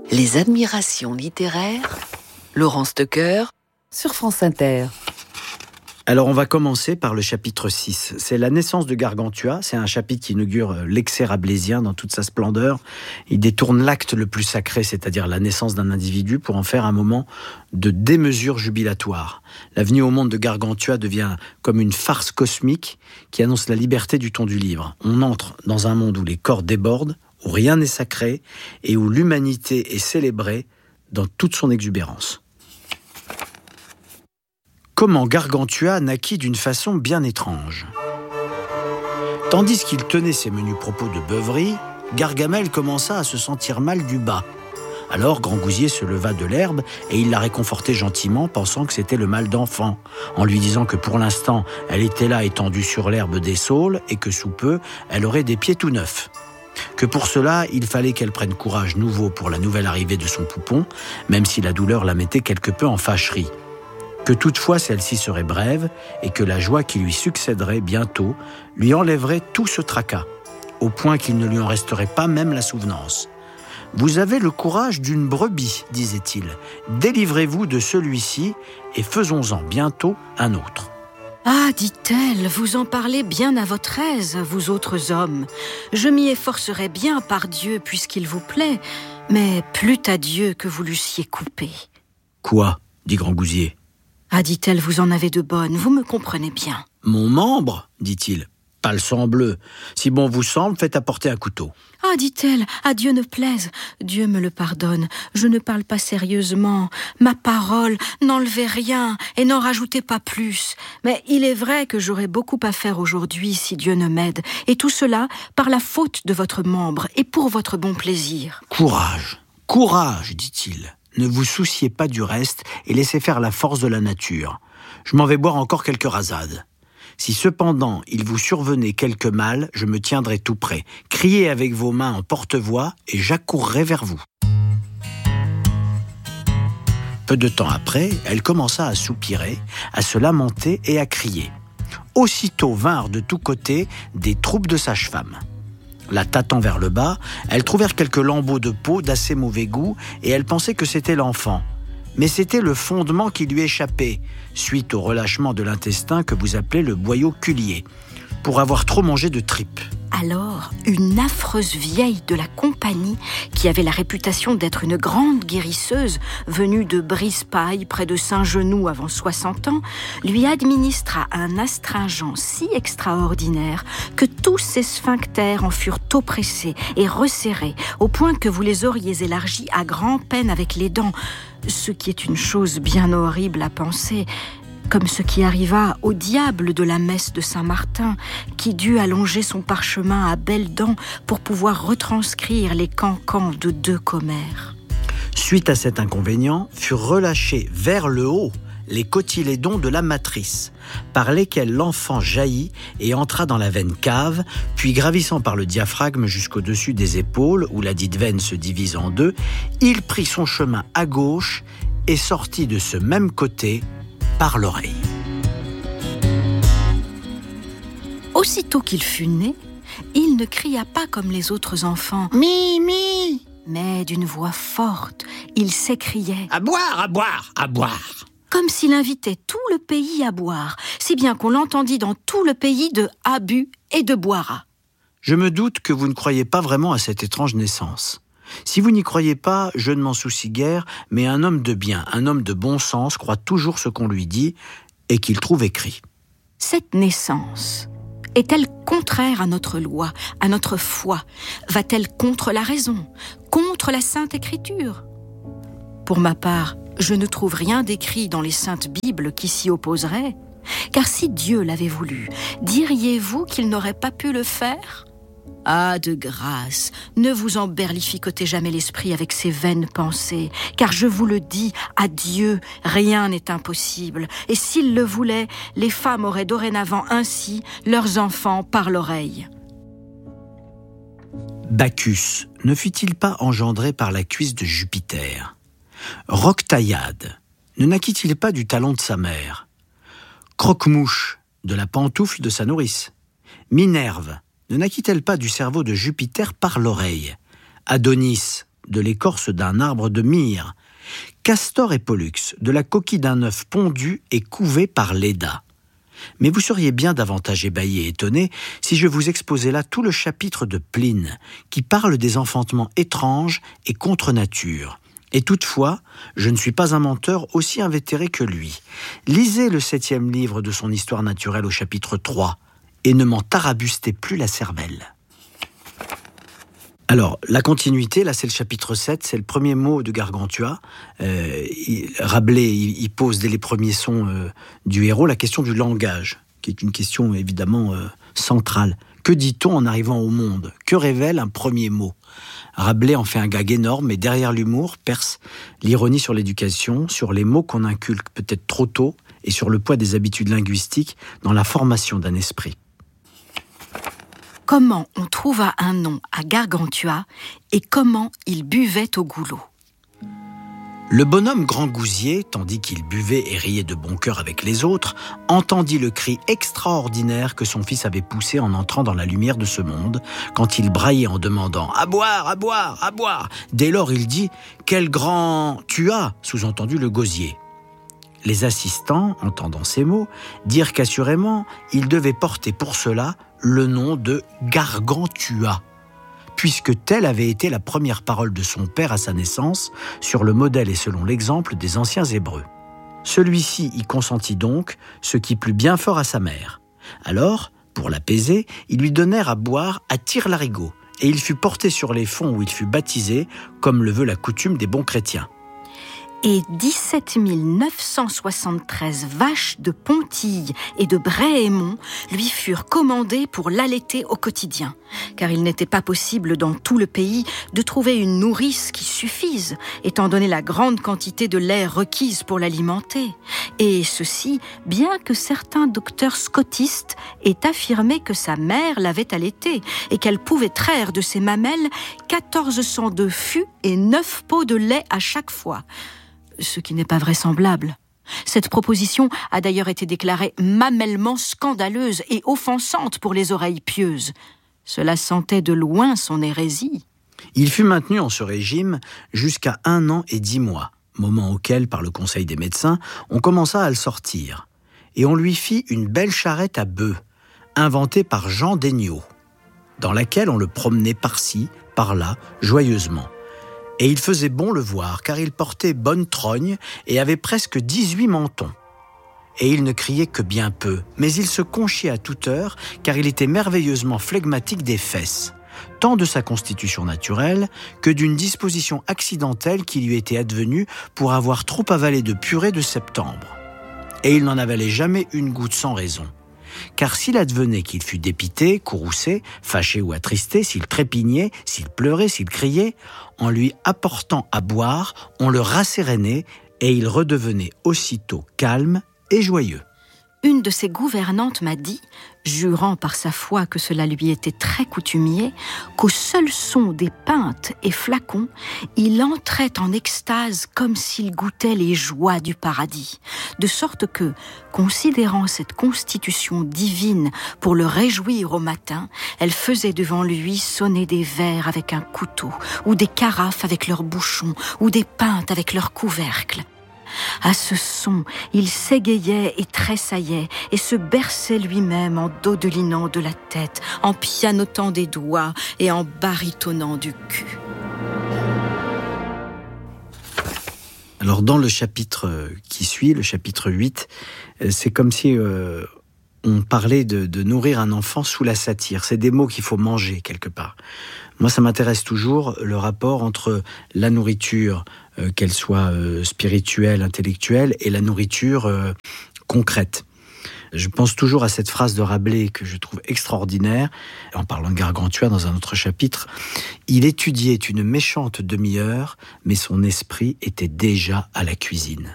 Les admirations littéraires, Laurent Stocker, sur France Inter. Alors on va commencer par le chapitre 6. C'est la naissance de Gargantua. C'est un chapitre qui inaugure l'excès rabelaisien dans toute sa splendeur. Il détourne l'acte le plus sacré, c'est-à-dire la naissance d'un individu, pour en faire un moment de démesure jubilatoire. La venue au monde de Gargantua devient comme une farce cosmique qui annonce la liberté du ton du livre. On entre dans un monde où les corps débordent, où rien n'est sacré et où l'humanité est célébrée dans toute son exubérance. Comment Gargantua naquit d'une façon bien étrange. Tandis qu'il tenait ses menus propos de beuverie, Gargamel commença à se sentir mal du bas. Alors Grangousier se leva de l'herbe et il la réconfortait gentiment, pensant que c'était le mal d'enfant, en lui disant que pour l'instant, elle était là étendue sur l'herbe des saules et que sous peu, elle aurait des pieds tout neufs. Que pour cela, il fallait qu'elle prenne courage nouveau pour la nouvelle arrivée de son poupon, même si la douleur la mettait quelque peu en fâcherie. Que toutefois celle-ci serait brève et que la joie qui lui succéderait bientôt lui enlèverait tout ce tracas, au point qu'il ne lui en resterait pas même la souvenance. « Vous avez le courage d'une brebis, disait-il. Délivrez-vous de celui-ci et faisons-en bientôt un autre. » Ah, dit-elle, vous en parlez bien à votre aise, vous autres hommes. Je m'y efforcerai bien par Dieu puisqu'il vous plaît, mais plût à Dieu que vous l'eussiez coupé. Quoi ? Dit Grangousier. Ah, dit-elle, vous en avez de bonnes, vous me comprenez bien. Mon membre, dit-il, pas le sang bleu. Si bon vous semble, faites apporter un couteau. Ah, dit-elle, à Dieu ne plaise. Dieu me le pardonne, je ne parle pas sérieusement. Ma parole, n'enlevez rien et n'en rajoutez pas plus. Mais il est vrai que j'aurai beaucoup à faire aujourd'hui si Dieu ne m'aide. Et tout cela par la faute de votre membre et pour votre bon plaisir. Courage, courage, dit-il. Ne vous souciez pas du reste et laissez faire la force de la nature. Je m'en vais boire encore quelques rasades. Si cependant il vous survenait quelque mal, je me tiendrai tout près. Criez avec vos mains en porte-voix et j'accourrai vers vous. Peu de temps après, elle commença à soupirer, à se lamenter et à crier. Aussitôt vinrent de tous côtés des troupes de sages-femmes. La tâtant vers le bas, elles trouvèrent quelques lambeaux de peau d'assez mauvais goût et elles pensaient que c'était l'enfant. Mais c'était le fondement qui lui échappait, suite au relâchement de l'intestin que vous appelez le boyau culier, pour avoir trop mangé de tripes. Alors, une affreuse vieille de la compagnie, qui avait la réputation d'être une grande guérisseuse, venue de Brispaille, près de Saint-Genoux avant 60 ans, lui administra un astringent si extraordinaire que tous ses sphincters en furent oppressés et resserrés, au point que vous les auriez élargis à grand-peine avec les dents, ce qui est une chose bien horrible à penser, comme ce qui arriva au diable de la messe de Saint-Martin, qui dut allonger son parchemin à belles dents pour pouvoir retranscrire les cancans de 2 commères. Suite à cet inconvénient, furent relâchés vers le haut les cotylédons de la matrice, par lesquels l'enfant jaillit et entra dans la veine cave, puis gravissant par le diaphragme jusqu'au-dessus des épaules, où la dite veine se divise en 2, il prit son chemin à gauche et sortit de ce même côté par l'oreille. Aussitôt qu'il fut né, il ne cria pas comme les autres enfants « Mi !» mais d'une voix forte, il s'écriait « À boire, à boire, à boire !» comme s'il invitait tout le pays à boire, si bien qu'on l'entendit dans tout le pays de « a bu » et de « boira ». Je me doute que vous ne croyez pas vraiment à cette étrange naissance. Si vous n'y croyez pas, je ne m'en soucie guère, mais un homme de bien, un homme de bon sens croit toujours ce qu'on lui dit et qu'il trouve écrit. Cette naissance est-elle contraire à notre loi, à notre foi? Va-t-elle contre la raison, contre la Sainte Écriture? Pour ma part, je ne trouve rien d'écrit dans les Saintes Bibles qui s'y opposerait, car si Dieu l'avait voulu, diriez-vous qu'il n'aurait pas pu le faire? Ah, de grâce, ne vous emberlificotez jamais l'esprit avec ces vaines pensées, car je vous le dis, à Dieu, rien n'est impossible. Et s'il le voulait, les femmes auraient dorénavant ainsi leurs enfants par l'oreille. Bacchus ne fut-il pas engendré par la cuisse de Jupiter? Roquetaillade ne naquit-il pas du talon de sa mère? Croque-mouche de la pantoufle de sa nourrice? Minerve ne naquit-elle pas du cerveau de Jupiter par l'oreille? Adonis de l'écorce d'un arbre de myrrhe. Castor et Pollux, de la coquille d'un œuf pondu et couvé par Léda. Mais vous seriez bien davantage ébahi et étonné si je vous exposais là tout le chapitre de Pline, qui parle des enfantements étranges et contre nature. Et toutefois, je ne suis pas un menteur aussi invétéré que lui. Lisez le 7e livre de son histoire naturelle au chapitre 3, et ne m'en tarabustez plus la cervelle. Alors, la continuité, là c'est le chapitre 7, c'est le premier mot de Gargantua. Rabelais, il pose dès les premiers sons du héros la question du langage, qui est une question évidemment centrale. Que dit-on en arrivant au monde ? Que révèle un premier mot ? Rabelais en fait un gag énorme, mais derrière l'humour perce l'ironie sur l'éducation, sur les mots qu'on inculque peut-être trop tôt, et sur le poids des habitudes linguistiques dans la formation d'un esprit. Comment on trouva un nom à Gargantua et comment il buvait au goulot. Le bonhomme Grand Gousier, tandis qu'il buvait et riait de bon cœur avec les autres, entendit le cri extraordinaire que son fils avait poussé en entrant dans la lumière de ce monde, quand il braillait en demandant « À boire, à boire, à boire !» Dès lors, il dit « Quel grand tu as !» sous-entendu le gosier. Les assistants, entendant ces mots, dirent qu'assurément, il devait porter pour cela le nom de Gargantua, puisque telle avait été la première parole de son père à sa naissance, sur le modèle et selon l'exemple des anciens Hébreux. Celui-ci y consentit donc, ce qui plut bien fort à sa mère. Alors, pour l'apaiser, ils lui donnèrent à boire à tire-larigot, et il fut porté sur les fonds où il fut baptisé, comme le veut la coutume des bons chrétiens. Et 17 973 vaches de Pontilles et de Bréhémont lui furent commandées pour l'allaiter au quotidien, car il n'était pas possible dans tout le pays de trouver une nourrice qui suffise, étant donné la grande quantité de lait requise pour l'alimenter. Et ceci, bien que certains docteurs scotistes aient affirmé que sa mère l'avait allaitée et qu'elle pouvait traire de ses mamelles 1402 fûts et 9 pots de lait à chaque fois. Ce qui n'est pas vraisemblable. Cette proposition a d'ailleurs été déclarée mamellement scandaleuse et offensante pour les oreilles pieuses. Cela sentait de loin son hérésie. Il fut maintenu en ce régime jusqu'à 1 an et 10 mois, moment auquel, par le conseil des médecins, on commença à le sortir. Et on lui fit une belle charrette à bœufs, inventée par Jean Degnaud, dans laquelle on le promenait par-ci, par-là, joyeusement. Et il faisait bon le voir, car il portait bonne trogne et avait presque 18 mentons. Et il ne criait que bien peu, mais il se conchiait à toute heure, car il était merveilleusement flegmatique des fesses, tant de sa constitution naturelle que d'une disposition accidentelle qui lui était advenue pour avoir trop avalé de purée de septembre. Et il n'en avalait jamais une goutte sans raison. Car s'il advenait qu'il fût dépité, courroucé, fâché ou attristé, s'il trépignait, s'il pleurait, s'il criait, en lui apportant à boire, on le rassérénait et il redevenait aussitôt calme et joyeux. Une de ses gouvernantes m'a dit, jurant par sa foi que cela lui était très coutumier, qu'au seul son des pintes et flacons, il entrait en extase comme s'il goûtait les joies du paradis, de sorte que, considérant cette constitution divine pour le réjouir au matin, elle faisait devant lui sonner des verres avec un couteau, ou des carafes avec leurs bouchons, ou des pintes avec leurs couvercles. À ce son, il s'égayait et tressaillait et se berçait lui-même en dodelinant de la tête, en pianotant des doigts et en barytonnant du cul. Alors dans le chapitre qui suit, le chapitre 8, c'est comme si on parlait de nourrir un enfant sous la satire. C'est des mots qu'il faut manger quelque part. Moi, ça m'intéresse toujours, le rapport entre la nourriture, qu'elle soit spirituelle, intellectuelle, et la nourriture concrète. Je pense toujours à cette phrase de Rabelais que je trouve extraordinaire, en parlant de Gargantua dans un autre chapitre. Il étudiait une méchante demi-heure, mais son esprit était déjà à la cuisine.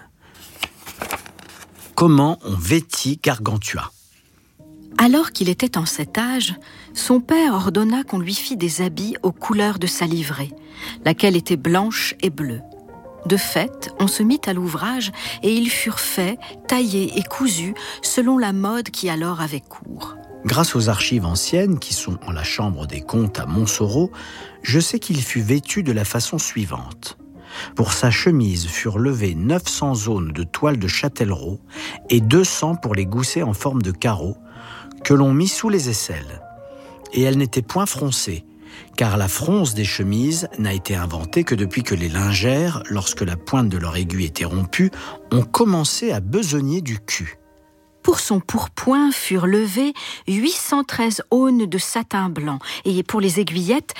Comment on vêtit Gargantua ? Alors qu'il était en cet âge, son père ordonna qu'on lui fît des habits aux couleurs de sa livrée, laquelle était blanche et bleue. De fait, on se mit à l'ouvrage et ils furent faits, taillés et cousus selon la mode qui alors avait cours. Grâce aux archives anciennes qui sont en la chambre des comptes à Montsoreau, je sais qu'il fut vêtu de la façon suivante. Pour sa chemise furent levées 900 aunes de toile de châtellerault et 200 pour les goussets en forme de carreau que l'on mit sous les aisselles. Et elles n'étaient point froncées, car la fronce des chemises n'a été inventée que depuis que les lingères, lorsque la pointe de leur aiguille était rompue, ont commencé à besogner du cul. Pour son pourpoint furent levées 813 aunes de satin blanc et pour les aiguillettes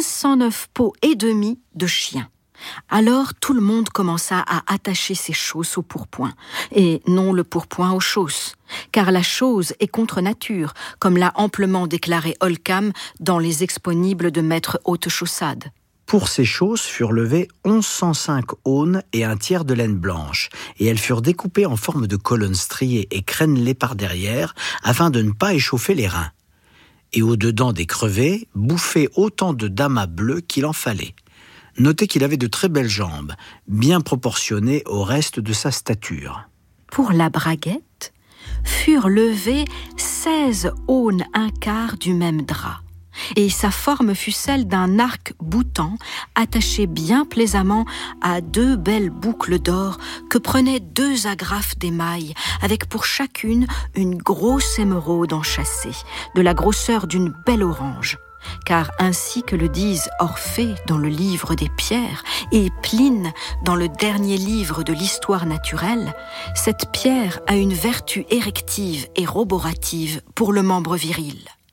1509 peaux et demi de chien. Alors tout le monde commença à attacher ses chausses au pourpoint, et non le pourpoint aux chausses, car la chose est contre nature, comme l'a amplement déclaré Holcam dans les exponibles de Maître Haute-Chaussade. Pour ces chausses furent levées 1105 aunes et un tiers de laine blanche, et elles furent découpées en forme de colonnes striées et crénelées par derrière, afin de ne pas échauffer les reins. Et au-dedans des crevés, bouffer autant de damas bleus qu'il en fallait. Notez qu'il avait de très belles jambes, bien proportionnées au reste de sa stature. Pour la braguette, furent levées 16 aunes un quart du même drap, et sa forme fut celle d'un arc boutant attaché bien plaisamment à 2 belles boucles d'or que prenaient 2 agrafes d'émail, avec pour chacune une grosse émeraude enchâssée, de la grosseur d'une belle orange. Car ainsi que le disent Orphée dans le livre des pierres et Pline dans le dernier livre de l'histoire naturelle, cette pierre a une vertu érective et roborative pour le membre viril.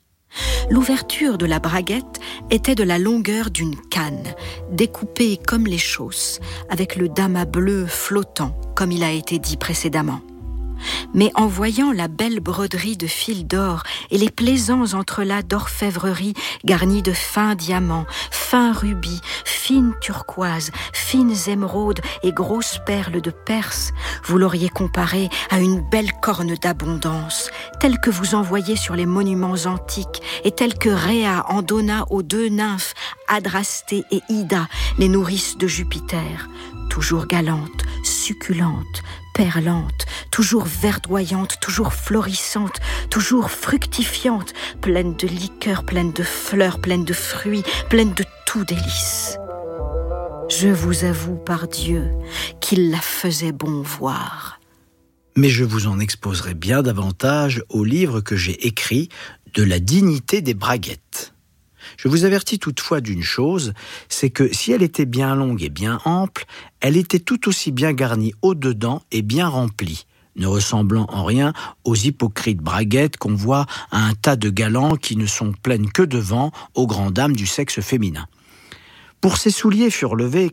L'ouverture de la braguette était de la longueur d'une canne, découpée comme les chausses, avec le damas bleu flottant, comme il a été dit précédemment. Mais en voyant la belle broderie de fil d'or et les plaisants entrelacs d'orfèvrerie garnis de fins diamants, fins rubis, fines turquoises, fines émeraudes et grosses perles de Perse, vous l'auriez comparé à une belle corne d'abondance, telle que vous en voyez sur les monuments antiques et telle que Rhéa en donna aux 2 nymphes, Adrastée et Ida, les nourrices de Jupiter, toujours galantes, succulentes, perlante, toujours verdoyante, toujours florissante, toujours fructifiante, pleine de liqueurs, pleine de fleurs, pleine de fruits, pleine de tout délice. Je vous avoue par Dieu qu'il la faisait bon voir. Mais je vous en exposerai bien davantage au livre que j'ai écrit de la dignité des braguettes. Je vous avertis toutefois d'une chose, c'est que si elle était bien longue et bien ample, elle était tout aussi bien garnie au-dedans et bien remplie, ne ressemblant en rien aux hypocrites braguettes qu'on voit à un tas de galants qui ne sont pleines que devant aux grandes dames du sexe féminin. Pour ses souliers furent levées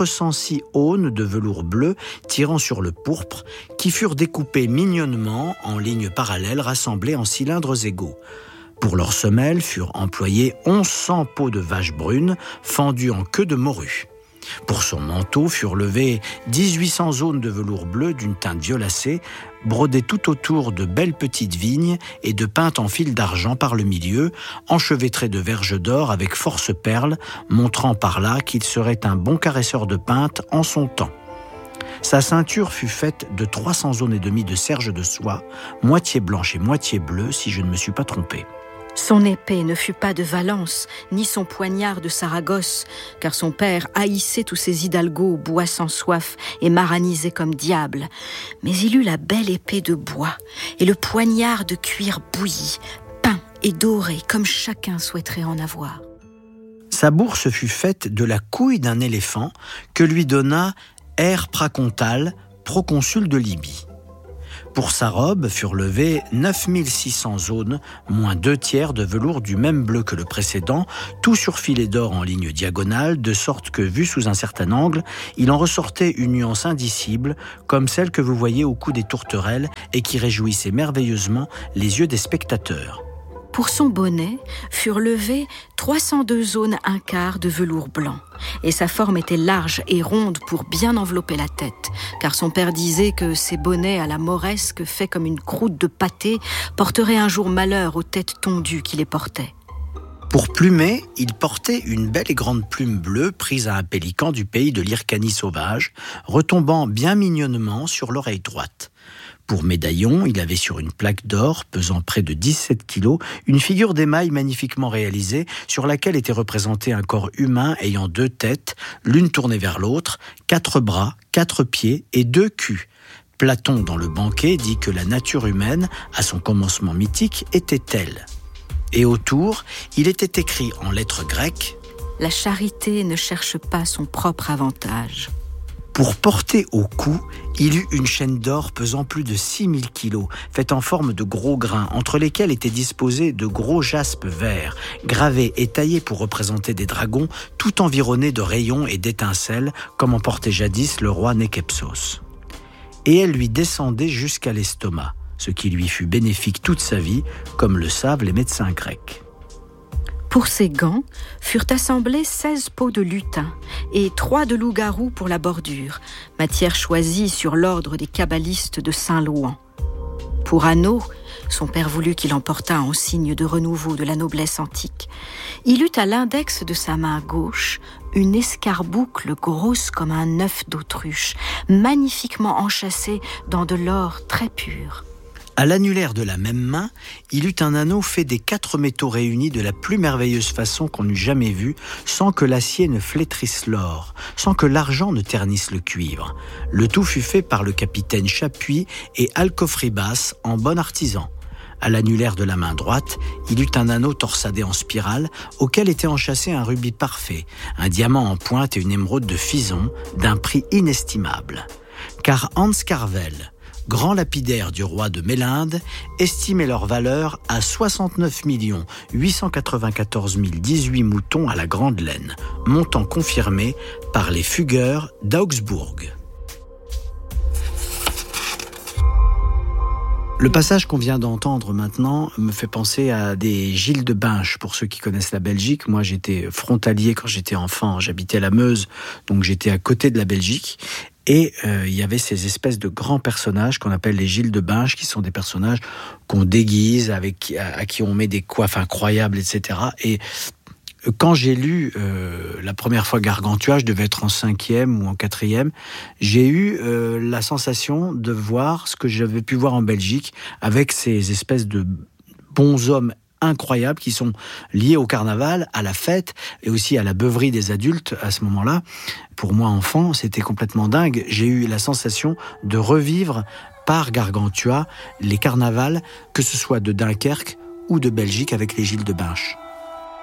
406 aunes de velours bleu tirant sur le pourpre, qui furent découpées mignonnement en lignes parallèles rassemblées en cylindres égaux. Pour leurs semelles furent employées 1100 peaux de vache brune fendues en queue de morue. Pour son manteau furent levées 1800 aunes de velours bleu d'une teinte violacée, brodées tout autour de belles petites vignes et de peintes en fil d'argent par le milieu, enchevêtrées de verges d'or avec force perles, montrant par là qu'il serait un bon caresseur de peintes en son temps. Sa ceinture fut faite de 300 aunes et demie de serge de soie, moitié blanche et moitié bleue, si je ne me suis pas trompé. Son épée ne fut pas de Valence, ni son poignard de Saragosse, car son père haïssait tous ces hidalgos bois sans soif et maranisés comme diables. Mais il eut la belle épée de bois et le poignard de cuir bouilli, peint et doré, comme chacun souhaiterait en avoir. Sa bourse fut faite de la couille d'un éléphant que lui donna R. Pracontal, proconsul de Libye. Pour sa robe furent levées 9600 aunes, moins 2 tiers de velours du même bleu que le précédent, tout surfilé d'or en ligne diagonale, de sorte que, vu sous un certain angle, il en ressortait une nuance indicible, comme celle que vous voyez au cou des tourterelles et qui réjouissait merveilleusement les yeux des spectateurs. Pour son bonnet furent levées 302 aunes un quart de velours blanc, et sa forme était large et ronde pour bien envelopper la tête, car son père disait que ces bonnets à la mauresque, faits comme une croûte de pâté, porteraient un jour malheur aux têtes tondues qui les portaient. Pour plumer, il portait une belle et grande plume bleue prise à un pélican du pays de l'Hyrcanie sauvage, retombant bien mignonnement sur l'oreille droite. Pour médaillon, il avait sur une plaque d'or, pesant près de 17 kilos, une figure d'émail magnifiquement réalisée, sur laquelle était représenté un corps humain ayant 2 têtes, l'une tournée vers l'autre, 4 bras, 4 pieds et 2 culs. Platon, dans le Banquet, dit que la nature humaine, à son commencement mythique, était telle. Et autour, il était écrit en lettres grecques « La charité ne cherche pas son propre avantage ». Pour porter au cou, il eut une chaîne d'or pesant plus de 6000 kilos, faite en forme de gros grains, entre lesquels étaient disposés de gros jaspes verts, gravés et taillés pour représenter des dragons, tout environnés de rayons et d'étincelles, comme en portait jadis le roi Nékepsos. Et elle lui descendait jusqu'à l'estomac, ce qui lui fut bénéfique toute sa vie, comme le savent les médecins grecs. Pour ces gants, furent assemblés 16 peaux de lutin et 3 de loup-garou pour la bordure, matière choisie sur l'ordre des kabbalistes de Saint-Louan. Pour anneau, son père voulut qu'il emportât en signe de renouveau de la noblesse antique. Il eut à l'index de sa main gauche une escarboucle grosse comme un œuf d'autruche, magnifiquement enchâssée dans de l'or très pur. À l'annulaire de la même main, il eut un anneau fait des 4 métaux réunis de la plus merveilleuse façon qu'on eût jamais vue, sans que l'acier ne flétrisse l'or, sans que l'argent ne ternisse le cuivre. Le tout fut fait par le capitaine Chapuis et Alcofribas en bon artisan. À l'annulaire de la main droite, il eut un anneau torsadé en spirale, auquel était enchâssé un rubis parfait, un diamant en pointe et une émeraude de Fison, d'un prix inestimable. Car Hans Carvel, grand lapidaire du roi de Mélinde, estimait leur valeur à 69 894 018 moutons à la grande laine, montant confirmé par les fugueurs d'Augsbourg. Le passage qu'on vient d'entendre maintenant me fait penser à des Gilles de Binche. Pour ceux qui connaissent la Belgique, moi j'étais frontalier quand j'étais enfant, j'habitais la Meuse, donc j'étais à côté de la Belgique. Et il y avait ces espèces de grands personnages qu'on appelle les Gilles de Binche, qui sont des personnages qu'on déguise, à qui on met des coiffes incroyables, etc. Et quand j'ai lu la première fois Gargantua, je devais être en 5e ou en 4e, j'ai eu la sensation de voir ce que j'avais pu voir en Belgique, avec ces espèces de bonshommes incroyables qui sont liés au carnaval, à la fête et aussi à la beuverie des adultes à ce moment-là. Pour moi, enfant, c'était complètement dingue. J'ai eu la sensation de revivre par Gargantua les carnavals, que ce soit de Dunkerque ou de Belgique avec les Gilles de Binche.